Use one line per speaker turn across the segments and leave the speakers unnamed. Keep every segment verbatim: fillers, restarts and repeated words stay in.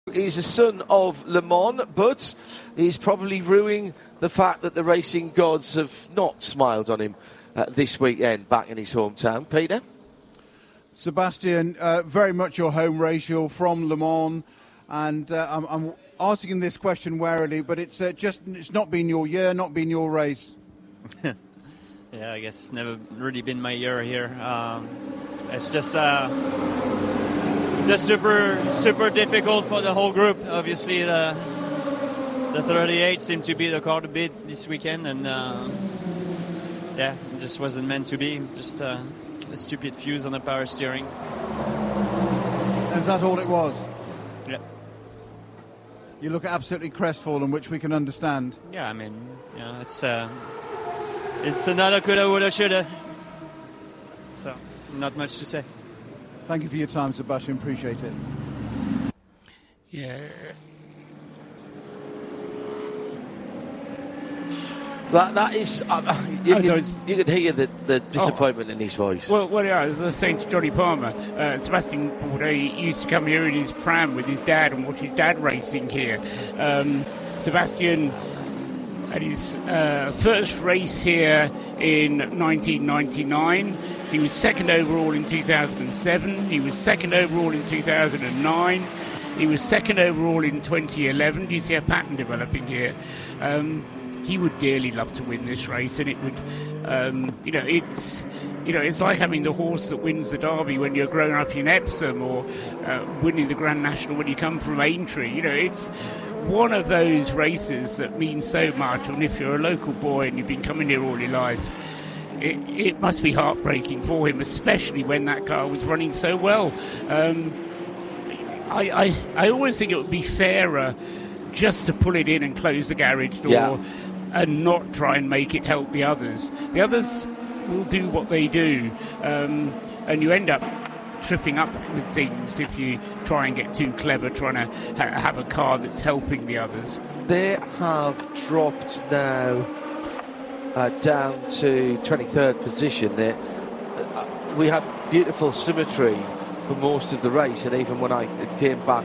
He's a son of Le Mans, but he's probably ruining the fact that the racing gods have not smiled on him uh, this weekend back in his hometown. Peter?
Sebastian, uh, very much your home race. You're from Le Mans, and uh, I'm, I'm asking this question warily, but it's uh, just it's not been your year, not been your race.
Yeah, I guess it's never really been my year here. Um, it's just uh, just super super difficult for the whole group. Obviously, the the thirty-eight seemed to be the car to beat this weekend, and uh, yeah, it just wasn't meant to be. Just uh, a stupid fuse on the power steering.
Is that all it was?
Yeah.
You look absolutely crestfallen, which we can understand.
Yeah, I mean, you know, it's uh, it's another coulda, woulda, shoulda. So, not much to say.
Thank you for your time, Sebastian. Appreciate it.
Yeah.
That that is, uh, you,
As I
can,
was-
you can hear the, the disappointment in his voice.
Well, well, yeah, as I was saying to Johnny Palmer, uh, Sebastian Bourdais used to come here in his pram with his dad and watch his dad racing here. Um, Sebastian had his uh, first race here in nineteen ninety-nine. He was second overall in two thousand seven. He was second overall in two thousand nine. He was second overall in twenty eleven. Do you see a pattern developing here? Um, he would dearly love to win this race, and it would, um, you know, it's, you know, it's like having the horse that wins the Derby when you're growing up in Epsom, or uh, winning the Grand National when you come from Aintree. You know, it's one of those races that means so much, and if you're a local boy and you've been coming here all your life, it, it must be heartbreaking for him, especially when that car was running so well. Um, I, I, I always think it would be fairer just to pull it in and close the garage door,
Yeah.
and not try and make it help the others. The others will do what they do, um, and you end up tripping up with things if you try and get too clever trying to ha- have a car that's helping the others.
They have dropped now uh, down to twenty-third position. There, uh, we had beautiful symmetry for most of the race, and even when I came back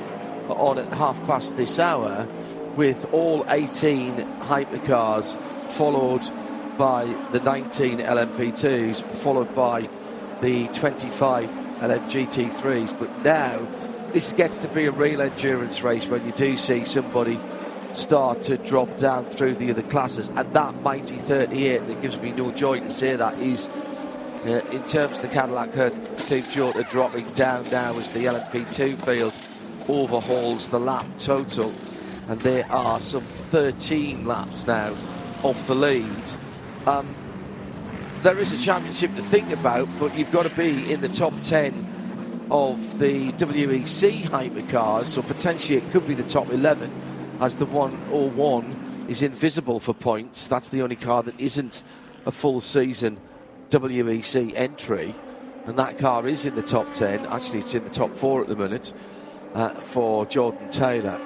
on at half past this hour, with all eighteen hypercars followed by the nineteen L M P twos, followed by the twenty-five L M G T threes. But now this gets to be a real endurance race when you do see somebody start to drop down through the other classes. And that mighty thirty-eight, and it gives me no joy to say that, is uh, in terms of the Cadillac Herd Team Jota dropping down now as the L M P two field overhauls the lap total. And there are some thirteen laps now off the lead. Um, there is a championship to think about, but you've got to be in the top ten of the W E C hypercars, so potentially it could be the top eleven, as the one oh one is invisible for points. That's the only car that isn't a full season W E C entry, and that car is in the top ten. Actually, it's in the top four at the minute uh, for Jordan Taylor.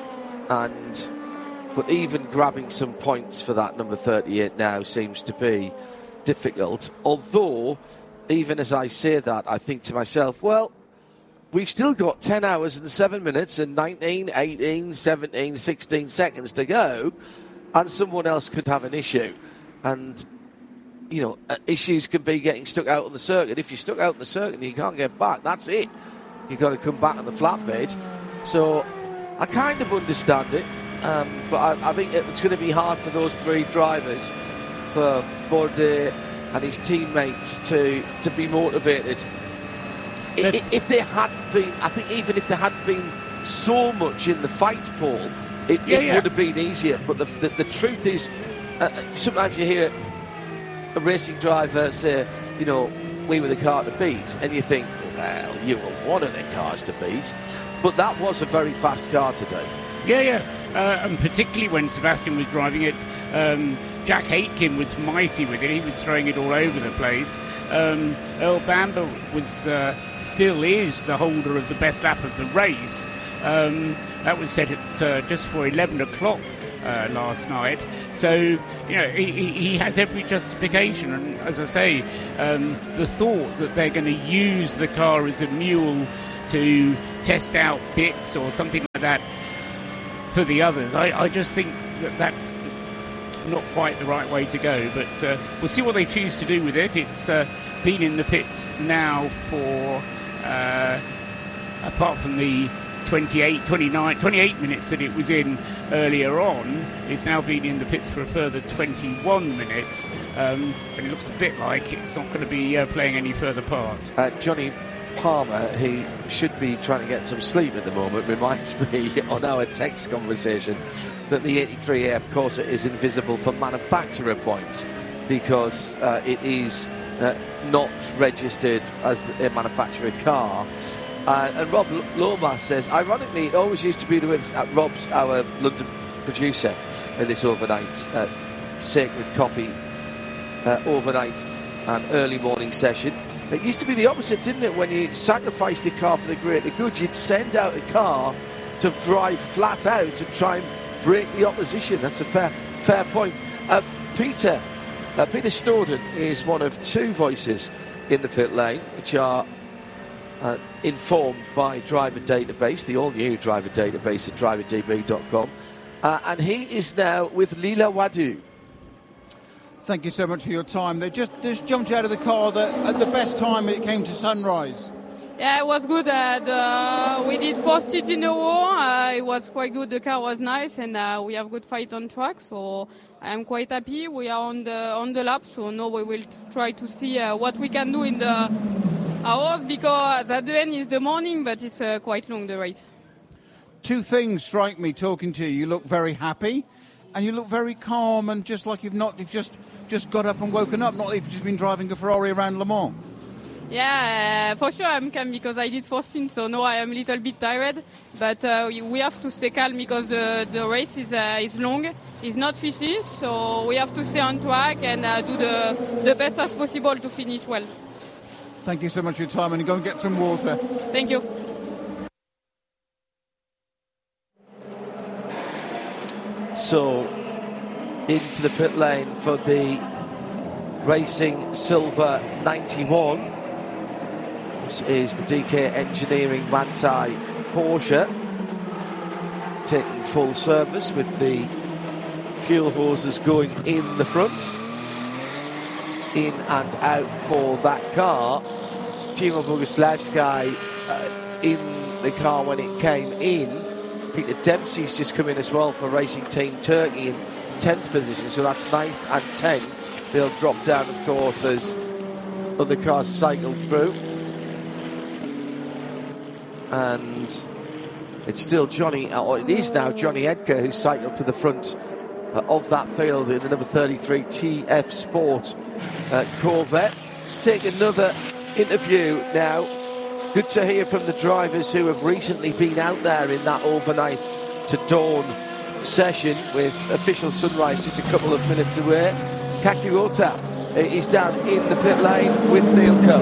And but even grabbing some points for that number thirty-eight now seems to be difficult. Although, even as I say that, I think to myself, well, we've still got ten hours and seven minutes and nineteen, eighteen, seventeen, sixteen seconds to go, and someone else could have an issue. And, you know, uh, issues can be getting stuck out on the circuit. If you're stuck out on the circuit and you can't get back, that's it. You've got to come back on the flatbed. So I kind of understand it, um, but I, I think it's going to be hard for those three drivers, for Bourdais and his teammates, to, to be motivated. I, if there hadn't been, I think even if there hadn't been so much in the fight, Paul, it,
Yeah,
it
yeah.
would have been easier. But the, the, the truth is, uh, sometimes you hear a racing driver say, you know, we were the car to beat, and you think, well, you were one of the cars to beat. But that was a very fast car today.
Yeah, yeah, uh, and particularly when Sebastian was driving it, um, Jack Aitken was mighty with it. He was throwing it all over the place. Um, Earl Bamber was, uh, still is the holder of the best lap of the race. Um, that was set at uh, just for eleven o'clock uh, last night. So, you know, he, he has every justification. And as I say, um, the thought that they're going to use the car as a mule to test out bits or something like that for the others. I, I just think that that's not quite the right way to go, but uh, we'll see what they choose to do with it. It's uh, been in the pits now for, uh, apart from the twenty-eight, twenty-nine, twenty-eight minutes that it was in earlier on, it's now been in the pits for a further twenty-one minutes, um, and it looks a bit like it's not going to be uh, playing any further part.
Uh, Johnny Palmer, who should be trying to get some sleep at the moment, reminds me on our text conversation that the eighty-three A F Corsa is invisible for manufacturer points because uh, it is uh, not registered as a manufacturer car. Uh, and Rob Lomas says, ironically, it always used to be the way uh, Rob's our London producer in this overnight uh, Sacred Coffee uh, overnight and early morning session. It used to be the opposite, didn't it? When you sacrificed a car for the greater good, you'd send out a car to drive flat out to try and break the opposition. That's a fair fair point. Uh, Peter, uh, Peter Snowden is one of two voices in the pit lane, which are uh, informed by Driver Database, the all-new Driver Database at driver d b dot com. Uh, and he is now with Lila Wadu.
Thank you so much for your time. They just just jumped out of the car the, at the best time it came to sunrise.
Yeah, it was good. Uh, the, we did four stints in a row. Uh, it was quite good. The car was nice, and uh, we have good fight on track. So I am quite happy. We are on the on the lap. So now we will try to see uh, what we can do in the hours, because at the end is the morning, but it's uh, quite long, the race.
Two things strike me talking to you. You look very happy, and you look very calm, and just like you've not you've just just got up and woken up. Not like you've just been driving a Ferrari around Le Mans.
Yeah, uh, for sure I'm calm because I did four stints, so now I am a little bit tired. But uh, we have to stay calm because the, the race is uh, is long, it's not fishy, so we have to stay on track and uh, do the, the best as possible to finish well.
Thank you so much for your time, and go and get some water.
Thank you.
So, into the pit lane for the Racing Silver ninety-one. This is the D K Engineering Manthey Porsche, taking full service with the fuel hoses going in the front. In and out for that car. Timo Boguslavsky uh, in the car when it came in. Peter Dempsey's just come in as well for Racing Team Turkey in tenth position, so that's ninth and tenth. They'll drop down, of course, as other cars cycle through. And it's still Johnny, or it is now Johnny Edgar, who cycled to the front uh, of that field in the number thirty-three T F Sport uh, Corvette. Let's take another interview now. Good to hear from the drivers who have recently been out there in that overnight to dawn session with official sunrise just a couple of minutes away. Kaku Ota is down in the pit lane with Neil Coe.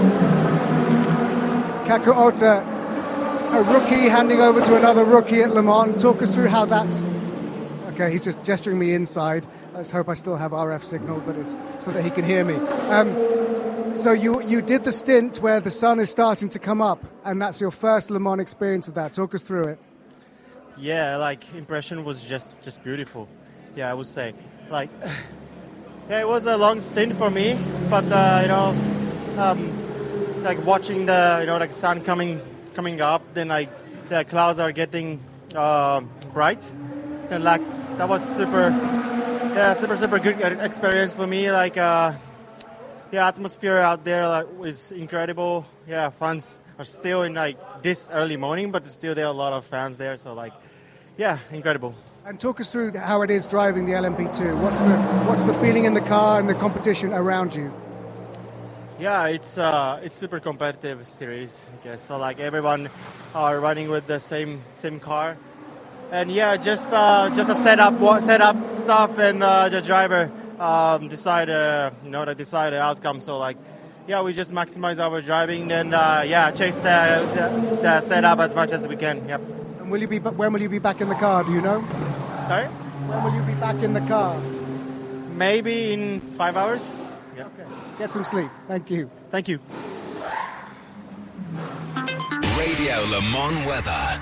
Kaku Ota, a rookie handing over to another rookie at Le Mans. Talk us through how that... Okay, he's just gesturing me inside. Let's hope I still have R F signal, but it's so that he can hear me. Um, so you you did the stint where the sun is starting to come up, and that's your first Le Mans experience of that. Talk us through it.
Yeah, like, impression was just, just beautiful. Yeah, I would say. Like, yeah, it was a long stint for me, but, uh, you know, um, like watching the, you know, like sun coming coming up, then like the clouds are getting uh, bright. And like, that was super, yeah, super, super good experience for me. Like, uh, the atmosphere out there like, was incredible. Yeah, fans are still in like this early morning, but still there are a lot of fans there. So like, yeah, incredible.
And talk us through how it is driving the L M P two. What's the what's the feeling in the car and the competition around you?
Yeah, it's uh, it's super competitive series, I guess. So like everyone are running with the same same car, and yeah, just uh, just a setup setup stuff, and uh, the driver um, decide uh, you know to decide the outcome. So like, yeah, we just maximize our driving and uh, yeah, chase the, the the setup as much as we can. Yep.
And will you be when will you be back in the car? Do you know?
Sorry?
When will you be back in the car?
Maybe in five hours.
Yeah. Okay. Get some sleep. Thank you.
Thank you.
Radio Radio Le Mans weather.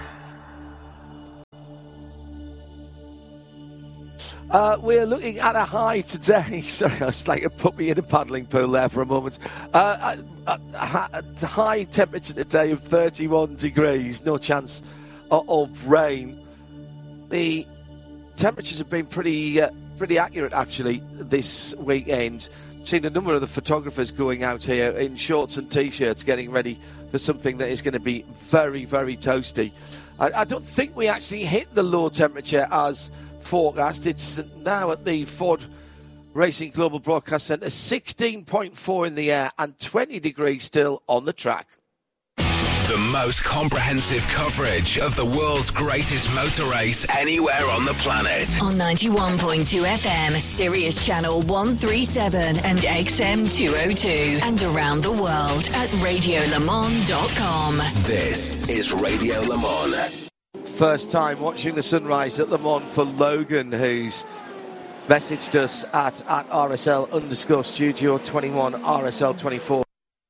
Uh, we're looking at a high today. Sorry, I was like a put me in a paddling pool there for a moment. Uh, a, a, a high temperature today of thirty-one degrees. No chance of, of rain. The temperatures have been pretty uh, pretty accurate actually this weekend. I've seen a number of the photographers going out here in shorts and t-shirts, getting ready for something that is going to be very, very toasty. I, I don't think we actually hit the low temperature as forecast. It's now at the Ford Racing Global Broadcast Centre, sixteen point four in the air and twenty degrees still on the track.
The most comprehensive coverage of the world's greatest motor race anywhere on the planet.
On ninety-one point two F M, Sirius Channel one thirty-seven and X M two oh two. And around the world at radio le mans dot com.
This is Radio Le Mans.
First time watching the sunrise at Le Mans for Logan, who's messaged us at, at R S L underscore studio twenty-one R S L twenty-four.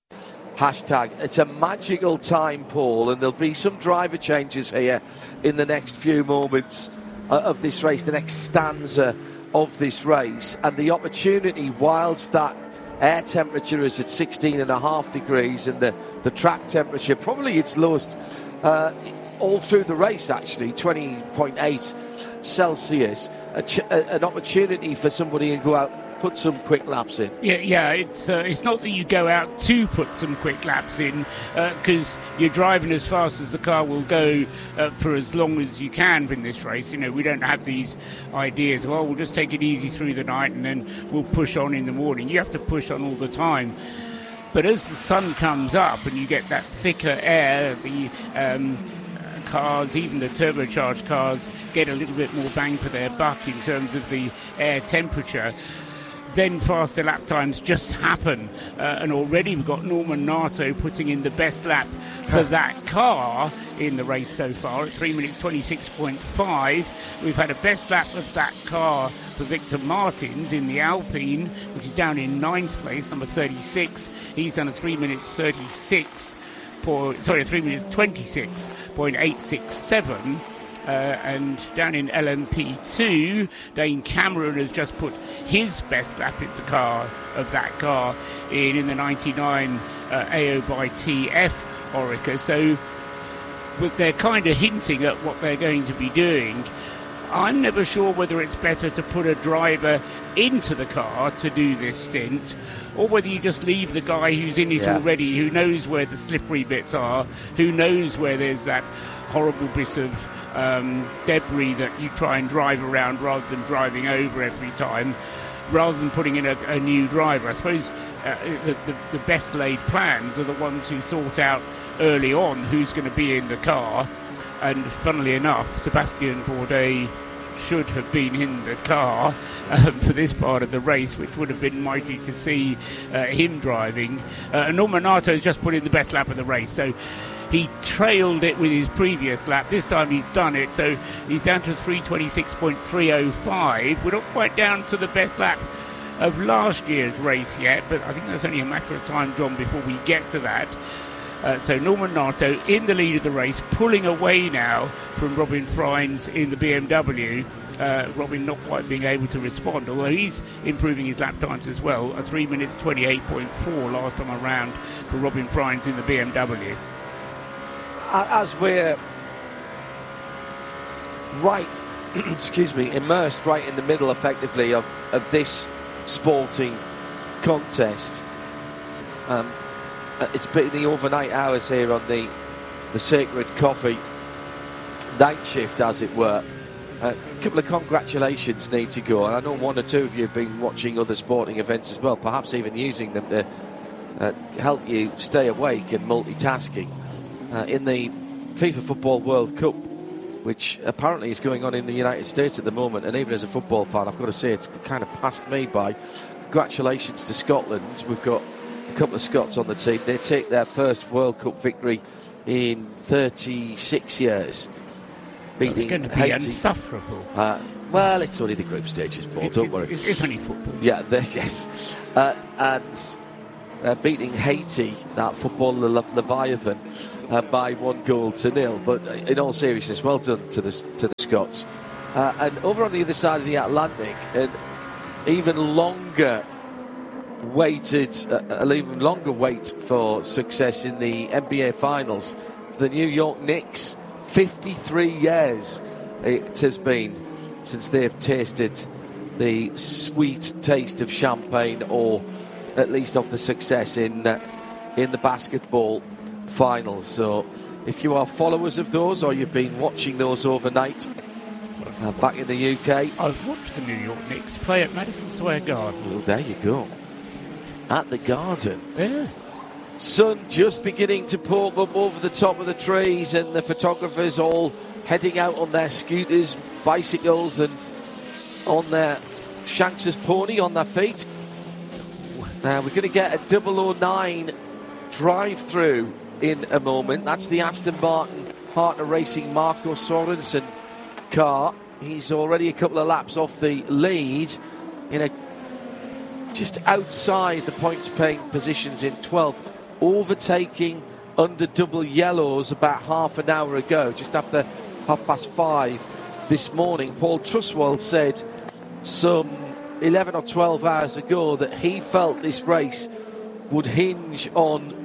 Hashtag. It's a magical time, Paul, and there'll be some driver changes here in the next few moments uh, of this race, the next stanza of this race, and the opportunity, whilst that air temperature is at sixteen and a half degrees and the, the track temperature probably its lowest uh, all through the race, actually, twenty point eight Celsius, a ch- a, an opportunity for somebody to go out, put some quick laps in.
Yeah, yeah. It's uh, it's not that you go out to put some quick laps in, because uh, you're driving as fast as the car will go uh, for as long as you can in this race. You know, we don't have these ideas. Well, we'll just take it easy through the night and then we'll push on in the morning. You have to push on all the time. But as the sun comes up and you get that thicker air, the um, cars, even the turbocharged cars, get a little bit more bang for their buck in terms of the air temperature. Then faster lap times just happen. Uh, and already we've got Norman Nato putting in the best lap for that car in the race so far at three minutes twenty-six point five. We've had a best lap of that car for Victor Martins in the Alpine, which is down in ninth place, number thirty-six. He's done a three minutes thirty-six. Sorry, three minutes twenty-six point eight six seven. Uh, and down in L M P two, Dane Cameron has just put his best lap of the car of that car in in the ninety-nine uh, A O by T F Orica. So, with they're kind of hinting at what they're going to be doing. I'm never sure whether it's better to put a driver into the car to do this stint, or whether you just leave the guy who's in it yeah. already, who knows where the slippery bits are, who knows where there's that horrible bit of um, debris that you try and drive around rather than driving over every time, rather than putting in a, a new driver. I suppose uh, the, the, the best laid plans are the ones who sort out early on who's going to be in the car. And funnily enough, Sebastian Bourdais should have been in the car um, for this part of the race, which would have been mighty to see uh, him driving. Uh, Norman Nato's just put in the best lap of the race, so he trailed it with his previous lap. This time he's done it, so he's down to three twenty-six point three oh five. We're not quite down to the best lap of last year's race yet, but I think that's only a matter of time, John, before we get to that. Uh, so Norman Nato in the lead of the race, pulling away now from Robin Freins in the B M W. Uh, Robin not quite being able to respond, although he's improving his lap times as well. A three minutes twenty-eight point four last time around for Robin Freins in the B M W.
As we're right, excuse me, immersed right in the middle, effectively, of, of this sporting contest, um, it's been the overnight hours here on the the Sacred Coffee night shift, as it were. A uh, couple of congratulations need to go, and I know one or two of you have been watching other sporting events as well, perhaps even using them to uh, help you stay awake and multitasking. Uh, in the FIFA Football World Cup, which apparently is going on in the United States at the moment, and even as a football fan, I've got to say it's kind of passed me by. Congratulations to Scotland. We've got a couple of Scots on the team. They take their first World Cup victory in thirty-six years. Beating
going to be
Haiti.
Insufferable.
Uh, well, it's only the group stages, Paul,
it's,
don't
it's,
worry.
It's, it's only football.
Yeah, yes. Uh, and uh, beating Haiti, that footballer Le- Leviathan, uh, by one goal to nil. But in all seriousness, well done to the to the Scots. Uh, and over on the other side of the Atlantic, an even longer waited, uh, an even longer wait for success in the N B A Finals. The New York Knicks, fifty-three years it has been since they've tasted the sweet taste of champagne, or at least of the success in uh, in the basketball finals. So if you are followers of those, or you've been watching those overnight uh, back in the U K,
I've watched the New York Knicks play at Madison Square Garden.
Well, there you go. At the Garden.
Yeah.
Sun just beginning to poke up over the top of the trees, and the photographers all heading out on their scooters, bicycles, and on their Shanks's pony on their feet. Now we're going to get a double oh nine drive-through in a moment. That's the Aston Martin partner racing Marco Sorensen car. He's already a couple of laps off the lead in a just outside the points paying positions in twelfth, overtaking under double yellows about half an hour ago, just after half past five this morning. Paul Truswell said some eleven or twelve hours ago that he felt this race would hinge on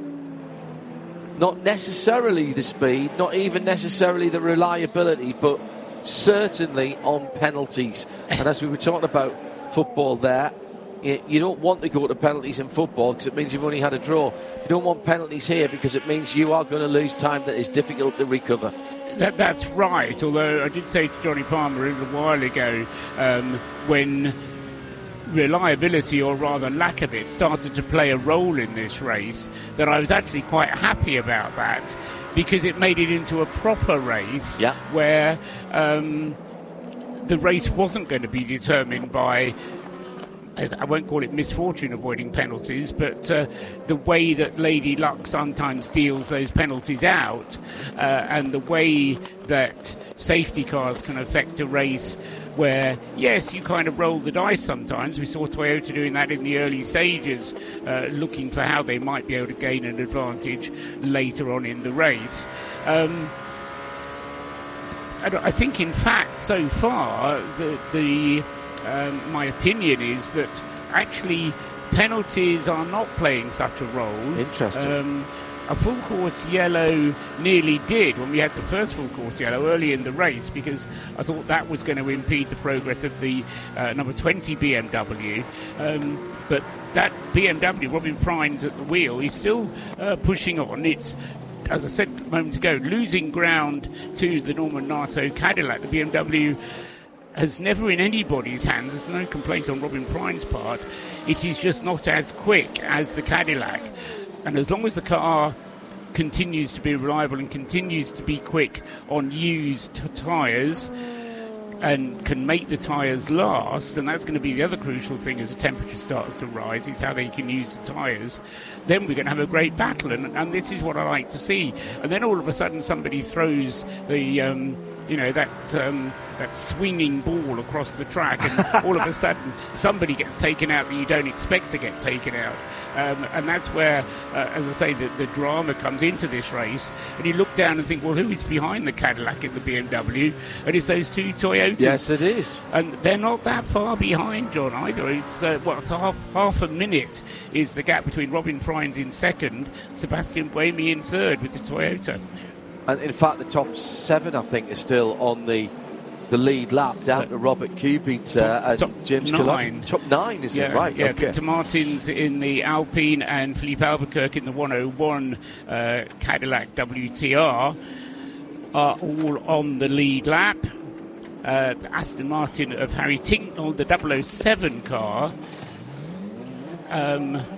not necessarily the speed, not even necessarily the reliability, but certainly on penalties. And as we were talking about football there, you don't want to go to penalties in football because it means you've only had a draw. You don't want penalties here because it means you are going to lose time that is difficult to recover.
That, that's right, although I did say to Johnny Palmer a little while ago, um, when reliability, or rather lack of it, started to play a role in this race, that I was actually quite happy about that, because it made it into a proper race,
yeah.
where um, the race wasn't going to be determined by, I won't call it misfortune avoiding penalties, but uh, the way that Lady Luck sometimes deals those penalties out, uh, and the way that safety cars can affect a race where, yes, you kind of roll the dice sometimes. We saw Toyota doing that in the early stages, uh, looking for how they might be able to gain an advantage later on in the race. Um, I think, in fact, so far, the... the Um, my opinion is that actually penalties are not playing such a role.
Interesting.
Um, a full course yellow nearly did when we had the first full course yellow early in the race, because I thought that was going to impede the progress of the uh, number twenty B M W. Um, but that B M W, Robin Frijns at the wheel, is still uh, pushing on. It's, as I said a moment ago, losing ground to the Norman Nato Cadillac. The B M W has never in anybody's hands, there's no complaint on Robin Frijns' part, it is just not as quick as the Cadillac. And as long as the car continues to be reliable and continues to be quick on used t- tyres and can make the tyres last, and that's going to be the other crucial thing as the temperature starts to rise, is how they can use the tyres, then we're going to have a great battle, and, and this is what I like to see. And then all of a sudden somebody throws the... Um, you know, that um, that swinging ball across the track, and all of a sudden somebody gets taken out that you don't expect to get taken out. Um, and that's where, uh, as I say, the, the drama comes into this race. And you look down and think, well, who is behind the Cadillac and the B M W? And it's those two Toyotas.
Yes, it is.
And they're not that far behind, John, either. It's, uh, what, half, half a minute is the gap between Robin Frijns in second, Sebastian Buemi in third with the Toyota.
And in fact, the top seven, I think, is still on the the lead lap, down to Robert Kubica uh, and
top
James
nine.
Kalani. Top nine, is
yeah,
it? Right,
yeah.
okay.
Victor Martins in the Alpine and Philippe Albuquerque in the one oh one uh, Cadillac W T R are all on the lead lap. Uh, the Aston Martin of Harry Tincknell, the double oh seven car, um,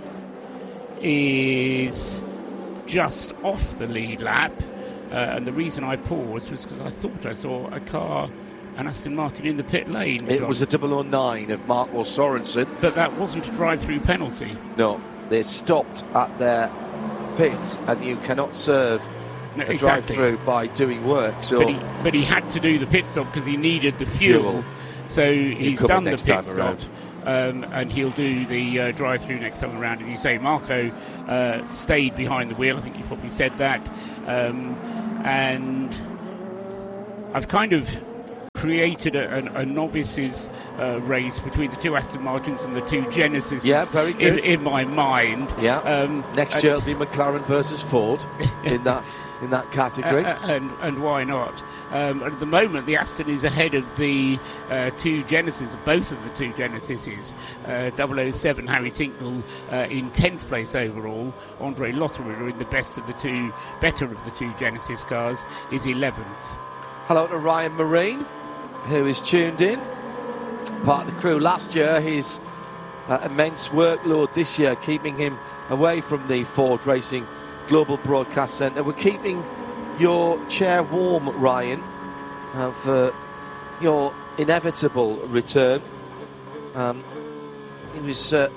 is just off the lead lap. Uh, and the reason I paused was because I thought I saw a car, an Aston Martin, in the pit lane.
It
John.
was a double oh nine of Marco Sorensen.
But that wasn't a drive-through penalty.
No, they stopped at their pit, and you cannot serve
no,
a
exactly.
drive-through by doing work. So,
but he, but he had to do the pit stop because he needed the fuel.
fuel.
So he's done the pit stop.
Around.
um, and he'll do the uh, drive-through next time around. As you say, Marco uh, stayed behind the wheel. I think you probably said that. Um, and I've kind of created a, a, a novices uh, race between the two Aston Martins and the two Genesis.
Yeah, very good.
In, in my mind.
Yeah.
Um,
Next year it'll be McLaren versus Ford in that in that category.
Uh, and and why not? Um, at the moment, the Aston is ahead of the uh, two Genesis, both of the two Genesises. Uh, double oh seven Harry Tinknell uh, in tenth place overall. Andre Lotterer in the best of the two, better of the two Genesis cars, is eleventh.
Hello to Ryan Marine, who is tuned in. Part of the crew last year. His uh, immense workload this year keeping him away from the Ford Racing Global Broadcast Centre. We're keeping your chair warm, Ryan, uh, for your inevitable return. Um, he was uh,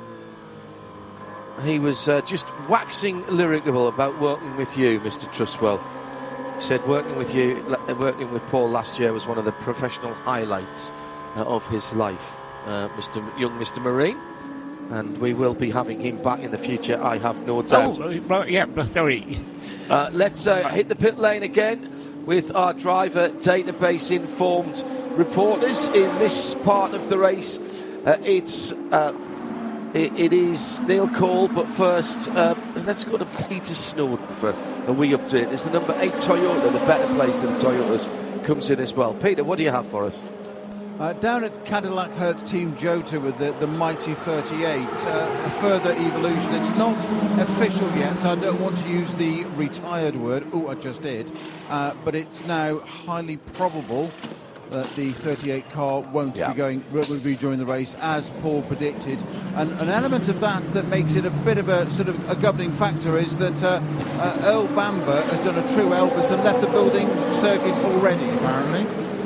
he was uh, just waxing lyrical about working with you, Mister Trustwell. He said working with you, working with Paul last year was one of the professional highlights uh, of his life, uh, Mister young Mister Marine. And we will be having him back in the future, I have no doubt.
Oh, right, yeah, sorry.
Uh, let's uh, hit the pit lane again with our driver database informed reporters in this part of the race. Uh, it's uh, it, it is Neil Cole, but first uh, let's go to Peter Snowden for a wee update. It's the number eight Toyota, the better place of the Toyotas, comes in as well. Peter, what do you have for us?
Uh, down at Cadillac Hertz Team Jota with the, the mighty thirty-eight, uh, a further evolution. It's not official yet, so I don't want to use the retired word. Oh, I just did. Uh, but it's now highly probable that the thirty-eight car won't
yeah.
be going, won't be during the race, as Paul predicted. And an element of that that makes it a bit of a sort of a governing factor is that uh, uh, Earl Bamber has done a true Elvis and left the building circuit already, apparently.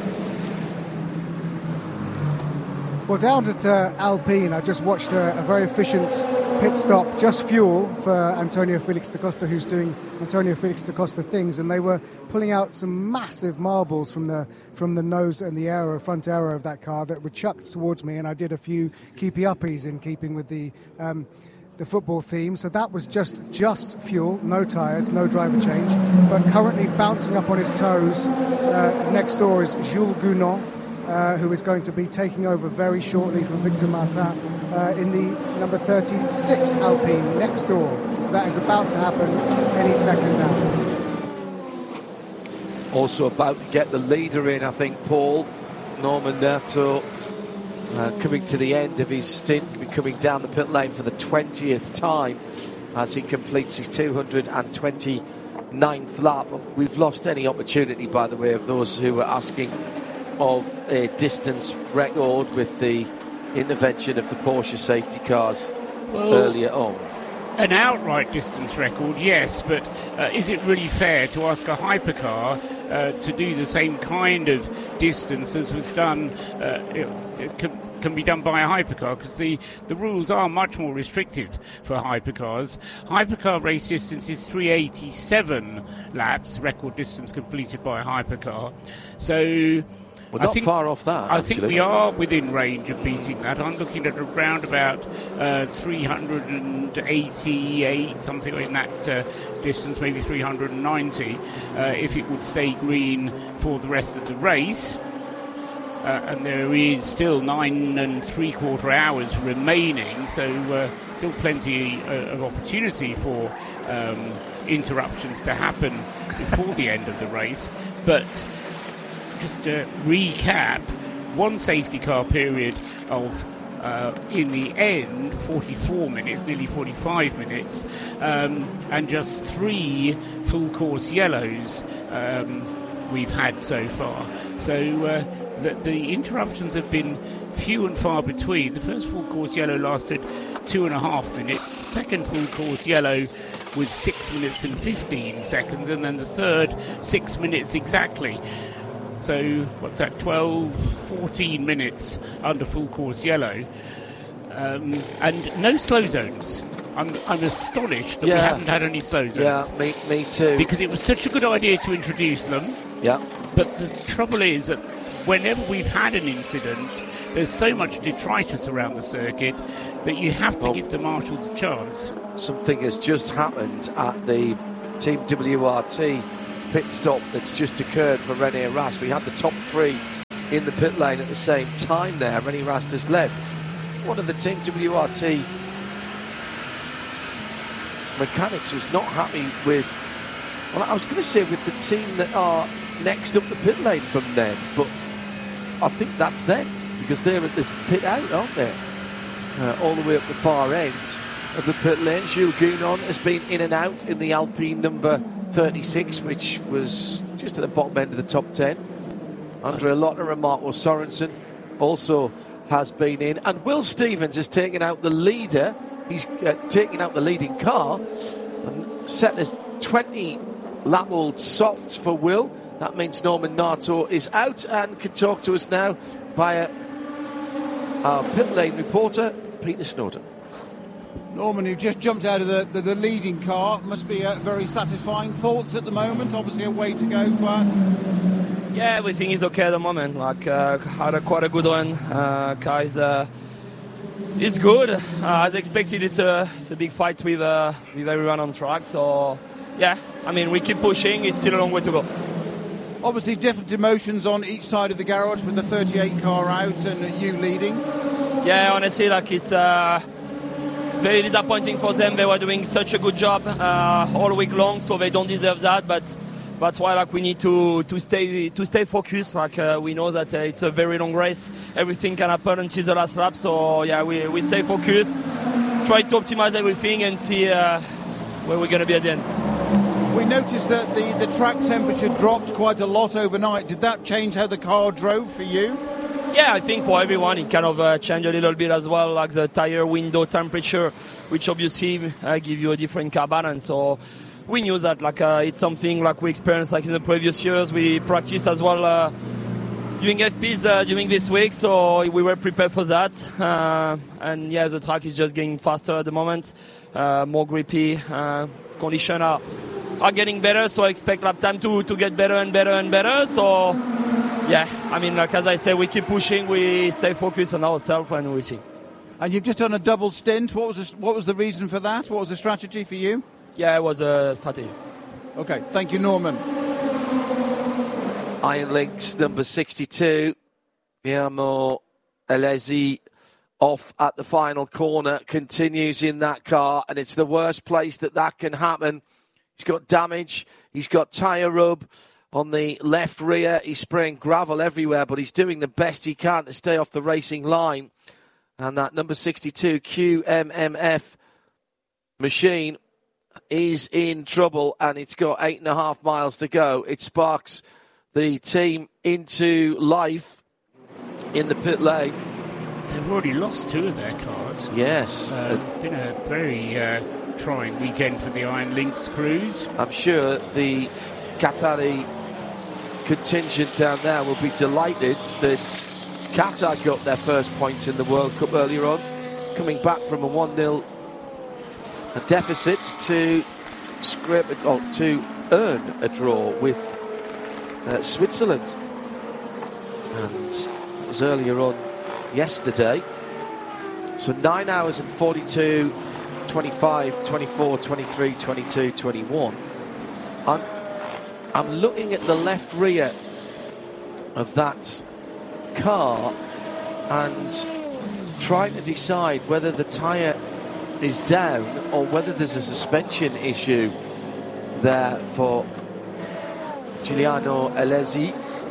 Well, down at uh, Alpine, I just watched a, a very efficient pit stop, just fuel, for Antonio Felix da Costa, who's doing Antonio Felix da Costa things, and they were pulling out some massive marbles from the from the nose and the aero, front aero of that car that were chucked towards me, and I did a few keepy-uppies in keeping with the um, the football theme. So that was just just fuel, no tyres, no driver change, but currently bouncing up on his toes. Uh, next door is Jules Gounon, Uh, who is going to be taking over very shortly from Victor Martin uh, in the number thirty-six Alpine next door. So that is about to happen any second now.
Also about to get the leader in, I think, Paul. Norman Nato uh, coming to the end of his stint, be coming down the pit lane for the twentieth time as he completes his two hundred twenty-ninth lap. We've lost any opportunity, by the way, of those who were asking of a distance record with the intervention of the Porsche safety cars well, earlier on.
An outright distance record, yes, but uh, is it really fair to ask a hypercar uh, to do the same kind of distance as was done, uh, it, it can, can be done by a hypercar? Because the, the rules are much more restrictive for hypercars. Hypercar race distance is three hundred eighty-seven laps, record distance completed by a hypercar. So
We're not
I think,
far off that,
I
actually.
think we are within range of beating that. I'm looking at around about uh, three hundred eighty-eight, something in that uh, distance, maybe three hundred ninety, uh, if it would stay green for the rest of the race. Uh, and there is still nine and three quarter hours remaining, so uh, still plenty uh, of opportunity for um, interruptions to happen before the end of the race. But just to recap, one safety car period of, uh, in the end, forty-four minutes, nearly forty-five minutes, um, and just three full course yellows um, we've had so far. So uh, the, the interruptions have been few and far between. The first full course yellow lasted two and a half minutes. The second full course yellow was six minutes and fifteen seconds, and then the third, six minutes exactly. So, what's that, twelve, fourteen minutes under full course yellow. Um, and no slow zones. I'm, I'm astonished that
yeah.
we haven't had any slow zones.
Yeah, me, me too.
Because it was such a good idea to introduce them.
Yeah.
But the trouble is that whenever we've had an incident, there's so much detritus around the circuit that you have to
Well,
give the marshals a chance.
Something has just happened at the Team W R T pit stop that's just occurred for Rene Rast. We had the top three in the pit lane at the same time there. Rene Rast has left. One of the Team W R T mechanics was not happy with, well, I was going to say with the team that are next up the pit lane from them, but I think that's them, because they're at the pit out, aren't they? Uh, all the way up the far end of the pit lane. Jules Gounon has been in and out in the Alpine number thirty-six, which was just at the bottom end of the top ten. Andre Lotter and Marco Sorensen also has been in, and Will Stevens has taken out the leader. He's uh, taken out the leading car and set as twenty lap old softs for Will. That means Norman Nato is out and can talk to us now via our pit lane reporter Peter Snowden.
Norman, you've just jumped out of the, the, the leading car. Must be uh, very satisfying. Thoughts at the moment? Obviously a way to go, but...
Yeah, everything is okay at the moment. Like, uh, had a quite a good one. Uh, car is, uh, is good. Uh, as expected, it's a, it's a big fight with, uh, with everyone on track. So, yeah, I mean, we keep pushing. It's still a long way to go.
Obviously, different emotions on each side of the garage with the thirty-eight car out and you leading.
Yeah, honestly, like, it's uh, very disappointing for them. They were doing such a good job uh, all week long, so they don't deserve that. But that's why, like, we need to to stay to stay focused. Like, uh, we know that uh, it's a very long race. Everything can happen until the last lap. So yeah, we we stay focused, try to optimize everything, and see uh, where we're going to be at the end.
We noticed that the, the track temperature dropped quite a lot overnight. Did that change how the car drove for you?
Yeah, I think for everyone it kind of uh, changed a little bit as well, like the tire window temperature, which obviously uh, give you a different car balance. So we knew that, like, uh, it's something like we experienced like in the previous years. We practiced as well uh, doing F Ps uh, during this week, so we were prepared for that. Uh, and yeah, the track is just getting faster at the moment, uh, more grippy. Uh, conditions are are getting better, so I expect lap time to to get better and better and better. So yeah, I mean, like as I say, we keep pushing, we stay focused on ourselves, and we see.
And you've just done a double stint. What was the, what was the reason for that? What was the strategy for you?
Yeah, it was a strategy.
Okay, thank you, Norman.
Iron Lynx number sixty-two, Guillermo Alesi, off at the final corner, continues in that car, and it's the worst place that that can happen. He's got damage, he's got tyre rub on the left rear, he's spraying gravel everywhere, but he's doing the best he can to stay off the racing line. And that number sixty-two Q M M F machine is in trouble, and it's got eight and a half miles to go. It sparks the team into life in the pit lane.
They've already lost two of their cars.
Yes.
Uh, uh, been a very uh, trying weekend for the Iron Lynx crews.
I'm sure the Qatari contingent down there will be delighted that Qatar got their first points in the World Cup earlier on, coming back from a one nil deficit to scrape it, oh, to earn a draw with uh, Switzerland. And it was earlier on yesterday. So nine hours and forty-two, twenty-five, twenty-four, twenty-three, twenty-two, twenty-one. I'm, I'm looking at the left rear of that car and trying to decide whether the tyre is down or whether there's a suspension issue there for Giuliano Alesi.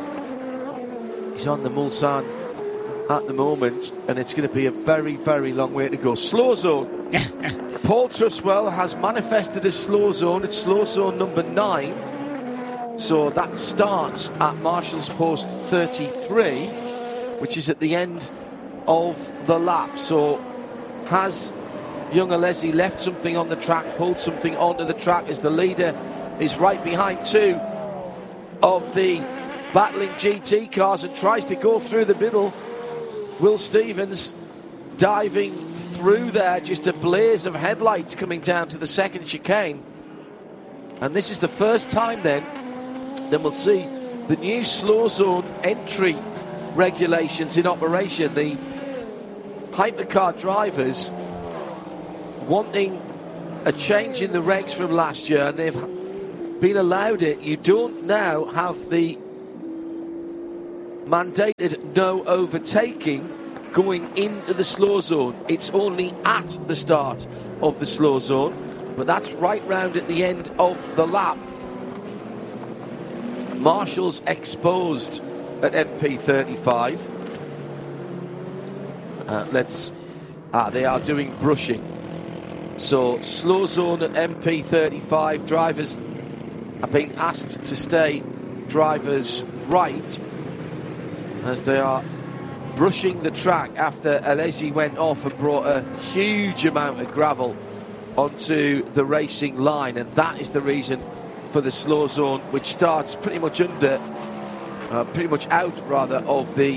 He's on the Mulsanne at the moment, and it's going to be a very, very long way to go. Slow zone. Paul Truswell has manifested a slow zone. It's slow zone number nine. So that starts at Marshall's Post thirty-three, which is at the end of the lap. So has young Alesi left something on the track, pulled something onto the track, as the leader is right behind two of the battling G T cars and tries to go through the middle. Will Stevens diving through there, just a blaze of headlights coming down to the second chicane. And this is the first time then then we'll see the new slow zone entry regulations in operation. The hypercar drivers wanting a change in the regs from last year, and they've been allowed it. You don't now have the mandated no overtaking going into the slow zone. It's only at the start of the slow zone, but that's right round at the end of the lap. Marshall's exposed at M P thirty-five. Uh, let's ah they are doing brushing, so slow zone at M P thirty-five. Drivers are being asked to stay drivers right as they are brushing the track after Alesi went off and brought a huge amount of gravel onto the racing line, and that is the reason for the slow zone, which starts pretty much under uh, pretty much out rather of the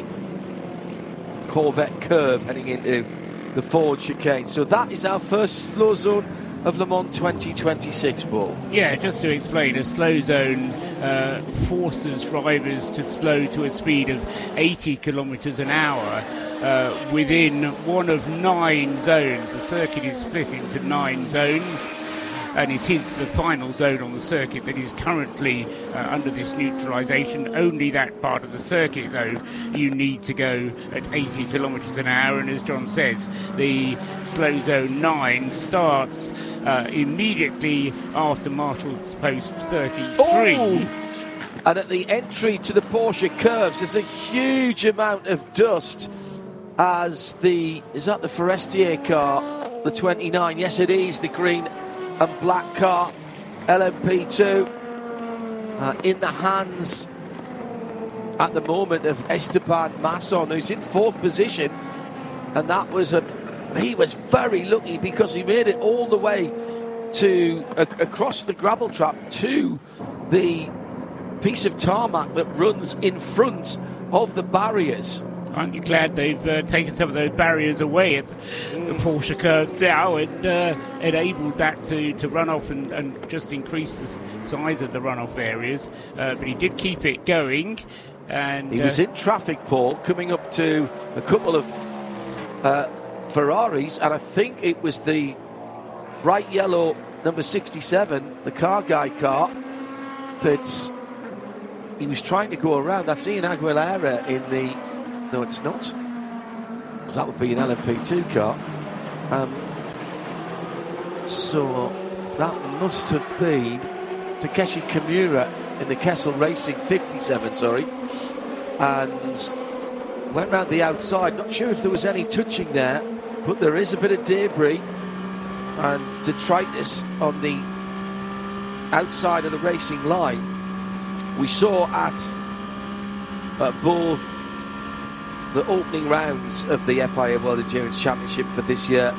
Corvette curve heading into the Ford chicane. So that is our first slow zone of Le Mans twenty twenty-six, Paul.
Yeah, just to explain, a slow zone uh, forces drivers to slow to a speed of eighty kilometres an hour uh, within one of nine zones. The circuit is split into nine zones, and it is the final zone on the circuit that is currently uh, under this neutralisation. Only that part of the circuit, though, you need to go at eighty kilometres an hour, and as John says, the slow zone nine starts uh, immediately after Marshall's post thirty-three.
Oh! And at the entry to the Porsche curves, there's a huge amount of dust as the, is that the Forestier car, the twenty-nine? Yes, it is, the green and black car, L M P two, uh, in the hands at the moment of Esteban Masson, who's in fourth position, and that was a he was very lucky because he made it all the way to uh, across the gravel trap to the piece of tarmac that runs in front of the barriers.
Aren't you glad they've uh, taken some of those barriers away at the Porsche curves now and uh, enabled that to, to run off and, and just increase the size of the runoff areas? Uh, but he did keep it going. And
he
uh,
was in traffic, Paul, coming up to a couple of uh, Ferraris, and I think it was the bright yellow number sixty-seven, the car guy car, that he was trying to go around. That's Ian Aguilera in the... No, it's not, because that would be an L M P two car. Um, so that must have been Takeshi Kimura in the Kessel Racing fifty-seven, sorry, and went round the outside. Not sure if there was any touching there, but there is a bit of debris and detritus on the outside of the racing line. We saw at uh, both the opening rounds of the F I A World Endurance Championship for this year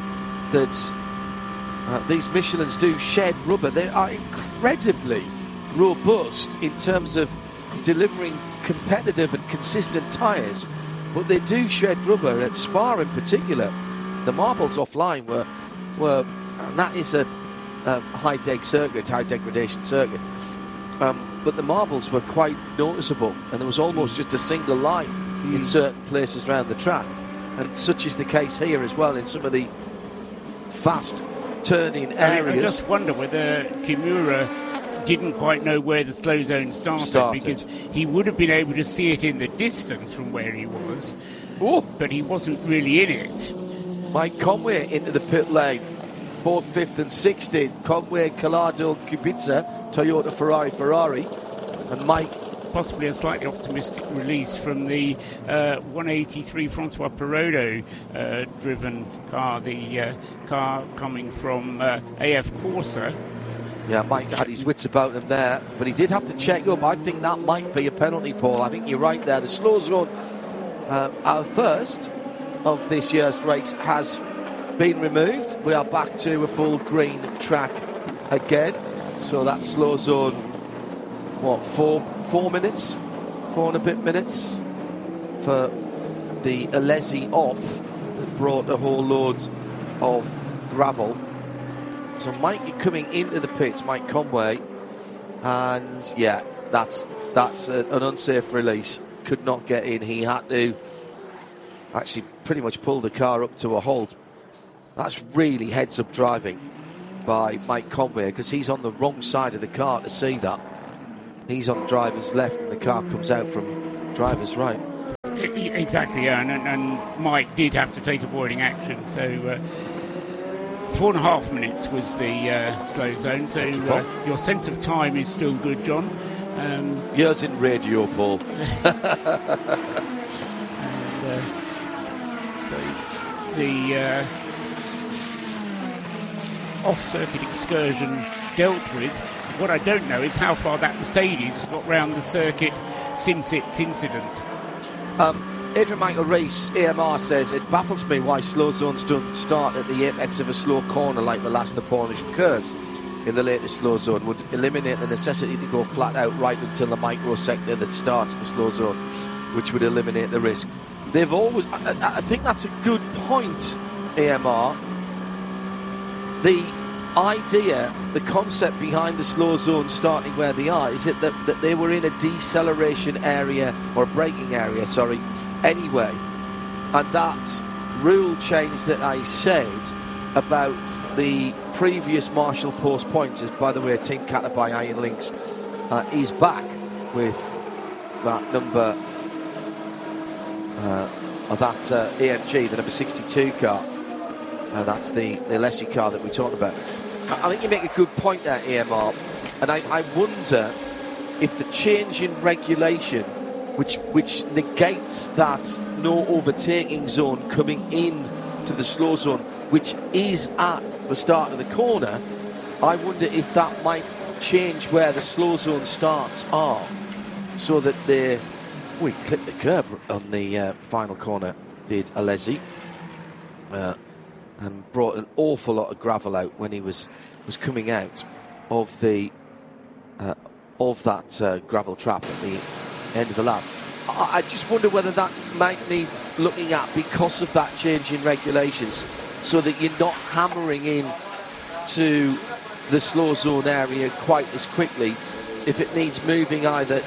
that uh, these Michelins do shed rubber. They are incredibly robust in terms of delivering competitive and consistent tyres, but they do shed rubber. At Spa in particular, the marbles offline were were and that is a, a high deg circuit, high degradation circuit, um, but the marbles were quite noticeable, and there was almost just a single line in certain places around the track, and such is the case here as well in some of the fast turning areas.
I, I just wonder whether Kimura didn't quite know where the slow zone started,
started
because he would have been able to see it in the distance from where he was.
Ooh.
But he wasn't really in it.
Mike Conway into the pit lane, fourth, fifth and sixth in. Conway, Collado, Kubica, Toyota, Ferrari, Ferrari, and Mike.
Possibly a slightly optimistic release from the uh, one eighty-three Francois Perrodo uh, driven car, the uh, car coming from uh, A F Corsa.
Yeah, Mike had his wits about him there, but he did have to check up. I think that might be a penalty, Paul. I think you're right there. The slow zone, uh, our first of this year's race, has been removed. We are back to a full green track again. So that slow zone, what, four four minutes? Four and a bit minutes for the Alesi off that brought a whole load of gravel. So Mike coming into the pits, Mike Conway, and yeah, that's that's a, an unsafe release. could not get in. He had to actually pretty much pull the car up to a halt. That's really heads-up driving by Mike Conway, because he's on the wrong side of the car to see that. He's on driver's left and the car comes out from driver's right.
Exactly, yeah, and, and Mike did have to take avoiding action. So uh, four and a half minutes was the uh, slow zone. So uh, your sense of time is still good, John. Um,
Yours in radio, Paul.
and uh, so the uh, off-circuit excursion dealt with. What I don't know is how far that Mercedes got round the circuit since its incident.
Um, Adrian Michael Rees, A M R, says, it baffles me why slow zones don't start at the apex of a slow corner like the last Napoleon curves in the latest slow zone. Would eliminate the necessity to go flat out right until the microsector that starts the slow zone, which would eliminate the risk. They've always... I, I think that's a good point, A M R. The idea, the concept behind the slow zone starting where they are is it that, that they were in a deceleration area or braking area, sorry, anyway. And that rule change that I said about the previous Marshall Post points is, by the way, Team Caterpie Iron Links uh, is back with that number uh, of that uh, A M G, the number sixty-two car. Uh, that's the, the Alessi car that we talked about. I think you make a good point there, A M R, and I, I wonder if the change in regulation, which which negates that no overtaking zone coming in to the slow zone, which is at the start of the corner, I wonder if that might change where the slow zone starts are, so that they... We clipped the curb on the uh, final corner, did Alesi. Uh, and brought an awful lot of gravel out when he was was coming out of the uh, of that uh, gravel trap at the end of the lap. I, I just wonder whether that might need looking at because of that change in regulations, so that you're not hammering in to the slow zone area quite as quickly, if it needs moving either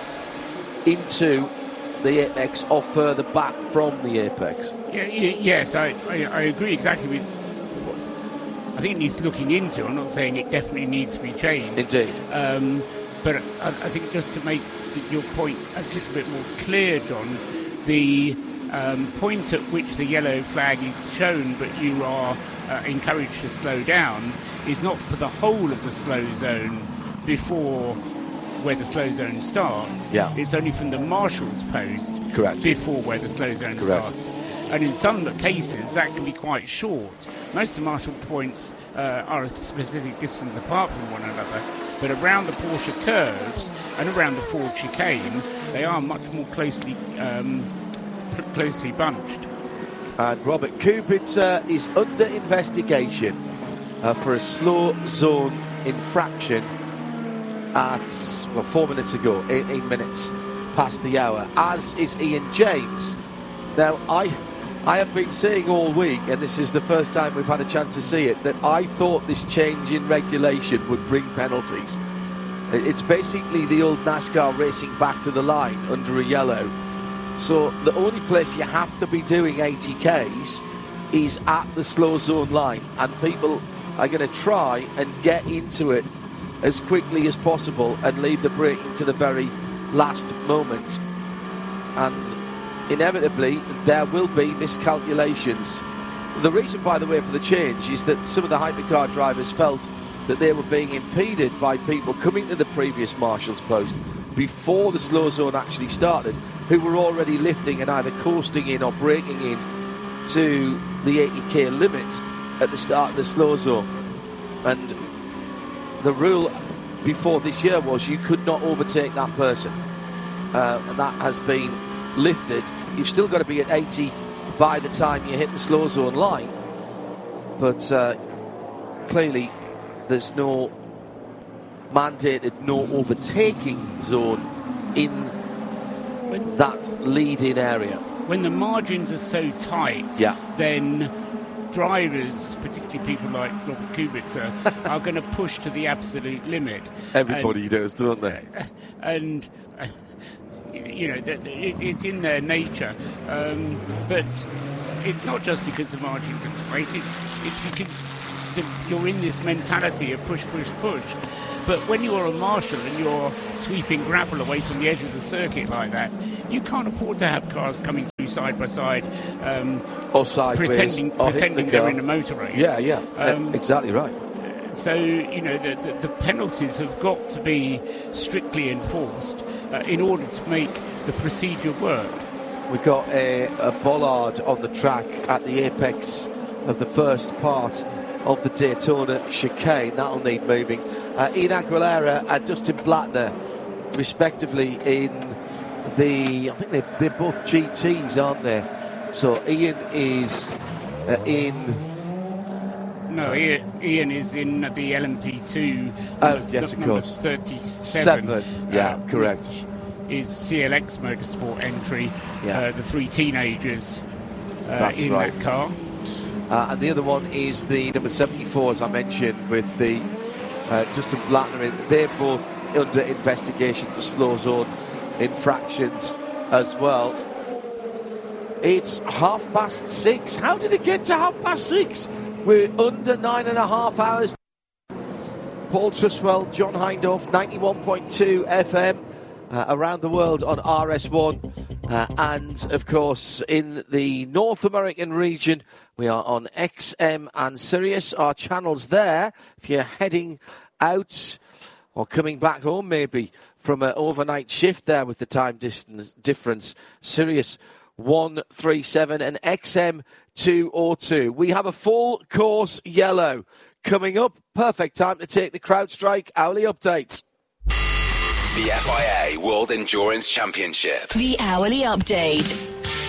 into the apex or further back from the apex.
Yeah, yes, I, I, I agree exactly with. I think it needs looking into. I'm not saying it definitely needs to be changed.
Indeed.
Um, but I, I think just to make your point a little bit more clear, John, the um, point at which the yellow flag is shown, but you are uh, encouraged to slow down, is not for the whole of the slow zone before where the slow zone starts.
Yeah.
It's only from the marshal's post.
Correct.
Before where the slow zone
Correct.
starts. And in some cases, that can be quite short. Most of the marshal points uh, are a specific distance apart from one another. But around the Porsche curves and around the Ford chicane, they are much more closely um, p- closely bunched.
And Robert Kubica is under investigation uh, for a slow zone infraction at, well, four minutes ago, eighteen minutes past the hour, as is Ian James. Now, I I have been saying all week, and this is the first time we've had a chance to see it, that I thought this change in regulation would bring penalties. It's basically the old NASCAR racing back to the line under a yellow. So the only place you have to be doing eighty kays is at the slow zone line, and people are going to try and get into it as quickly as possible and leave the braking to the very last moment. And inevitably, there will be miscalculations. The reason, by the way, for the change is that some of the hypercar drivers felt that they were being impeded by people coming to the previous marshal's post before the slow zone actually started, who were already lifting and either coasting in or braking in to the eighty k limit at the start of the slow zone. And the rule before this year was you could not overtake that person. Uh, and that has been lifted. You've still got to be at eighty by the time you hit the slow zone line. But uh, clearly there's no mandated no overtaking zone in
when,
that lead-in area.
When the margins are so tight,
yeah.
then drivers, particularly people like Robert Kubica, are going to push to the absolute limit.
Everybody and, does, don't they?
And uh, you know, that it, it's in their nature. Um, but it's not just because the margins are tight. It's it's because the, you're in this mentality of push, push, push. But when you're a marshal and you're sweeping gravel away from the edge of the circuit like that, you can't afford to have cars coming through side by side, um,
or sideways,
pretending,
or
pretending
the
they're in a motor race.
Yeah, yeah,
um,
exactly right.
So, you know, the, the, the penalties have got to be strictly enforced uh, in order to make the procedure work.
We've got a, a bollard on the track at the apex of the first part of the Daytona chicane. That'll need moving. Uh, Ian Aguilera and Dustin Blattner, respectively, in the... I think they're, they're both G Ts, aren't they? So Ian is uh, in...
No, Ian, Ian is in the L M P two.
Oh,
the,
yes,
the
of course.
thirty-seven.
Seven. Yeah,
uh,
correct.
Is C L X Motorsport entry.
Yeah.
Uh, the three teenagers uh,
That's
in
right.
that car.
Uh, and the other one is the number seventy-four, as I mentioned, with the uh, Justin Blattner in. They're both under investigation for slow zone infractions as well. It's half past six. How did it get to half past six? We're under nine and a half hours. Paul Truswell, John Hindhaugh, ninety-one point two F M uh, around the world on R S one. Uh, and, of course, in the North American region, we are on X M and Sirius. Our channels there, if you're heading out or coming back home maybe from an overnight shift there with the time distance difference, Sirius one thirty-seven and X M two oh two. We have a full course yellow coming up. Perfect time to take the CrowdStrike hourly update.
The F I A World Endurance Championship.
The hourly update.